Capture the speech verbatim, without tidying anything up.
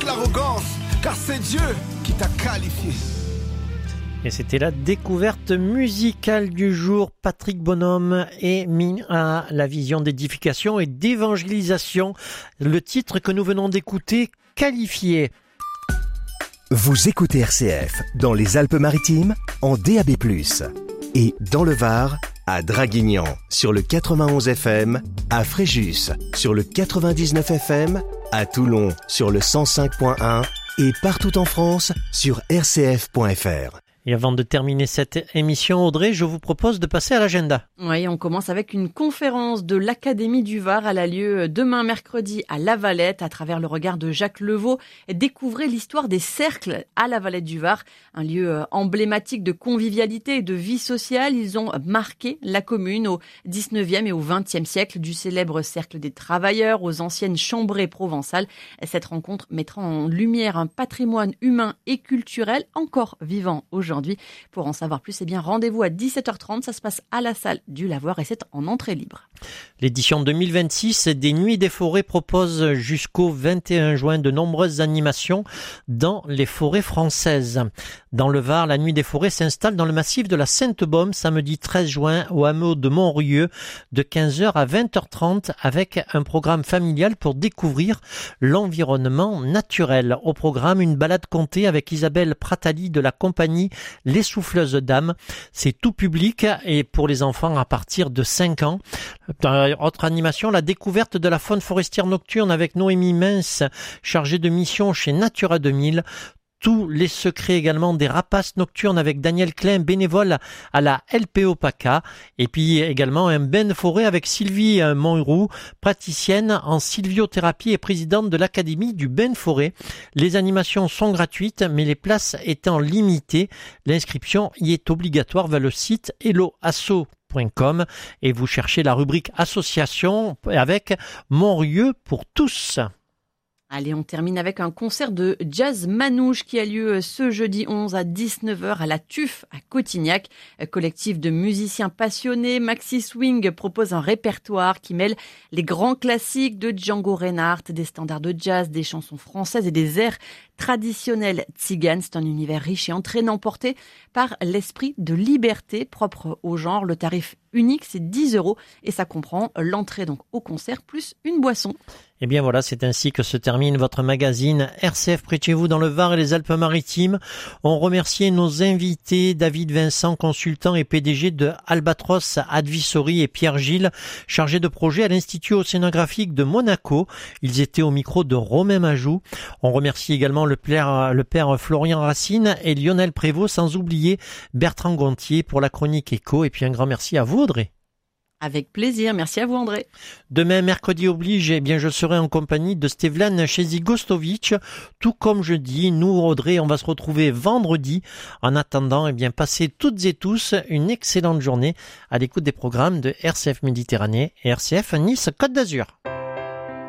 l'arrogance, car c'est Dieu qui t'a qualifié. Et c'était la découverte musicale du jour. Patrick Bonhomme est mis à la vision d'édification et d'évangélisation. Le titre que nous venons d'écouter, Qualifié. Vous écoutez R C F dans les Alpes-Maritimes en D A B plus, et dans le Var à Draguignan sur le quatre-vingt-onze F M, à Fréjus sur le quatre-vingt-dix-neuf F M, à Toulon sur le cent cinq point un et partout en France sur r c f point f r. Et avant de terminer cette émission, Audrey, je vous propose de passer à l'agenda. Oui, on commence avec une conférence de l'Académie du Var. Elle a lieu demain mercredi à La Valette. À travers le regard de Jacques Levaux, découvrez l'histoire des cercles à La Valette du Var. Un lieu emblématique de convivialité et de vie sociale. Ils ont marqué la commune au dix-neuvième et au vingtième siècle, du célèbre cercle des travailleurs aux anciennes chambrées provençales. Cette rencontre mettra en lumière un patrimoine humain et culturel encore vivant aujourd'hui. Aujourd'hui. Pour en savoir plus, eh bien, rendez-vous à dix-sept heures trente. Ça se passe à la salle du Lavoir et c'est en entrée libre. L'édition deux mille vingt-six des Nuits des Forêts propose jusqu'au vingt et un juin de nombreuses animations dans les forêts françaises. Dans le Var, la Nuit des Forêts s'installe dans le massif de la Sainte-Baume samedi treize juin au hameau de Montrieux de quinze heures à vingt heures trente avec un programme familial pour découvrir l'environnement naturel. Au programme, une balade contée avec Isabelle Pratali de la compagnie Les Souffleuses Dames. C'est tout public et pour les enfants à partir de cinq ans. Autre animation, la découverte de la faune forestière nocturne avec Noémie Mince, chargée de mission chez Natura deux mille. Tous les secrets également des rapaces nocturnes avec Daniel Klein, bénévole à la L P O PACA. Et puis également un bain de forêt avec Sylvie Monroux, praticienne en sylviothérapie et présidente de l'Académie du bain de forêt. Les animations sont gratuites, mais les places étant limitées, l'inscription y est obligatoire vers le site hello asso point com et vous cherchez la rubrique association avec Montrieux pour tous. Allez, on termine avec un concert de jazz manouche qui a lieu ce jeudi onze à dix-neuf heures à la Tuffe à Cotignac. Collectif de musiciens passionnés, Maxi Swing propose un répertoire qui mêle les grands classiques de Django Reinhardt, des standards de jazz, des chansons françaises et des airs traditionnels tziganes. C'est un univers riche et entraînant porté par l'esprit de liberté propre au genre. Le tarif unique, c'est dix euros et ça comprend l'entrée donc au concert plus une boisson. Et bien voilà, c'est ainsi que se termine votre magazine R C F près de chez vous dans le Var et les Alpes-Maritimes. On remercie nos invités, David Vincent, consultant et P D G de Albatros Advisory et Pierre Gilles, chargé de projet à l'Institut océanographique de Monaco. Ils étaient au micro de Romain Majou. On remercie également le père, le père Florian Racine et Lionel Prévost, sans oublier Bertrand Gontier pour la chronique éco. Et puis un grand merci à vous, Audrey. Avec plaisir. Merci à vous, André. Demain, mercredi oblige, eh bien, je serai en compagnie de Stevlan Chezi-Gostovic. Tout comme je dis, nous, Audrey, on va se retrouver vendredi. En attendant, eh bien, passez toutes et tous une excellente journée à l'écoute des programmes de R C F Méditerranée et R C F Nice Côte d'Azur.